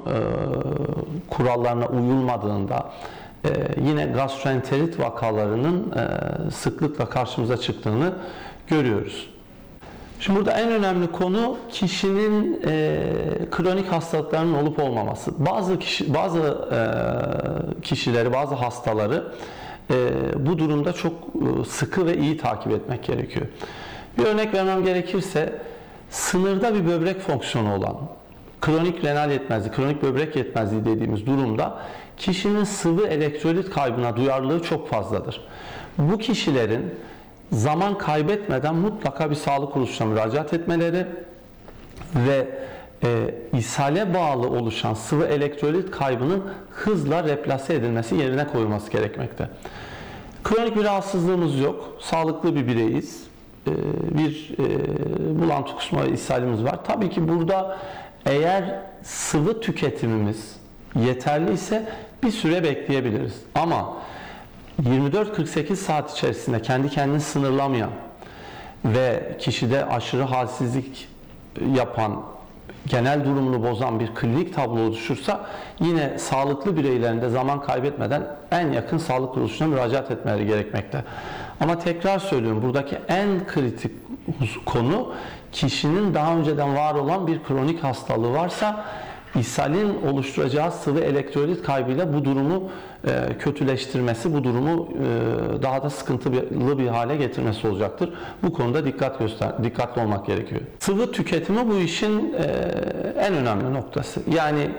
kurallarına uyulmadığında yine gastroenterit vakalarının sıklıkla karşımıza çıktığını görüyoruz. Şimdi burada en önemli konu kişinin kronik hastalıklarının olup olmaması. Bazı kişileri, bazı hastaları bu durumda çok sıkı ve iyi takip etmek gerekiyor. Bir örnek vermem gerekirse, sınırda bir böbrek fonksiyonu olan kronik renal yetmezliği, kronik böbrek yetmezliği dediğimiz durumda kişinin sıvı elektrolit kaybına duyarlılığı çok fazladır. Bu kişilerin zaman kaybetmeden mutlaka bir sağlık kuruluşuna müracaat etmeleri ve ishale bağlı oluşan sıvı elektrolit kaybının hızla replase edilmesi, yerine koyulması gerekmekte. Kronik bir rahatsızlığımız yok, sağlıklı bir bireyiz. Bir bulantı, kusma ve ishalimiz var. Tabii ki burada eğer sıvı tüketimimiz yeterli ise bir süre bekleyebiliriz. Ama 24-48 saat içerisinde kendi kendini sınırlamayan ve kişide aşırı halsizlik yapan, genel durumunu bozan bir klinik tablo oluşursa yine sağlıklı bireylerin de zaman kaybetmeden en yakın sağlık kuruluşuna müracaat etmeleri gerekmekte. Ama tekrar söylüyorum, buradaki en kritik konu kişinin daha önceden var olan bir kronik hastalığı varsa ishalin oluşturacağı sıvı elektrolit kaybıyla bu durumu kötüleştirmesi, bu durumu daha da sıkıntılı bir hale getirmesi olacaktır. Bu konuda dikkatli olmak gerekiyor. Sıvı tüketimi bu işin en önemli noktası. Yani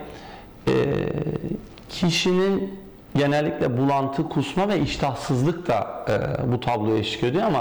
kişinin genellikle bulantı, kusma ve iştahsızlık da bu tabloya eşlik ediyor ama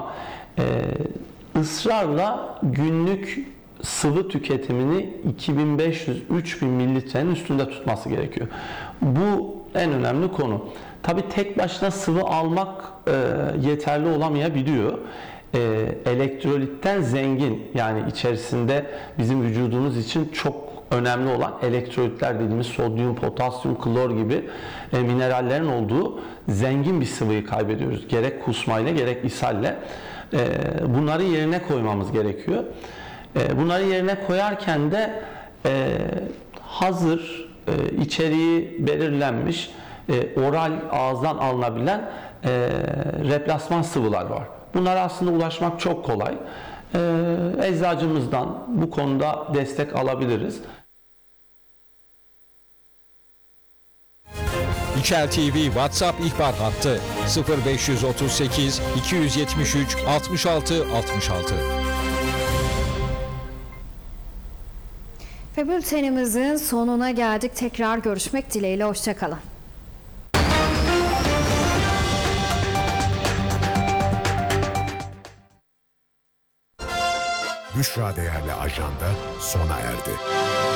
ısrarla günlük sıvı tüketimini 2500-3000 mililitrenin üstünde tutması gerekiyor. Bu en önemli konu. Tabii tek başına sıvı almak yeterli olamayabiliyor. Elektrolitten zengin, yani içerisinde bizim vücudumuz için çok önemli olan elektrolitler dediğimiz sodyum, potasyum, klor gibi minerallerin olduğu zengin bir sıvıyı kaybediyoruz. Gerek kusmayla gerek ishalle. Bunları yerine koymamız gerekiyor. Bunları yerine koyarken de hazır içeriği belirlenmiş oral, ağızdan alınabilen replasman sıvılar var. Bunlara aslında ulaşmak çok kolay. Eczacımızdan bu konuda destek alabiliriz. İçel TV WhatsApp ihbar hattı 0538 273 66 66. Ve bültenimizin sonuna geldik. Tekrar görüşmek dileğiyle. Hoşça kalın. Büşra Değerli Ajanda sona erdi.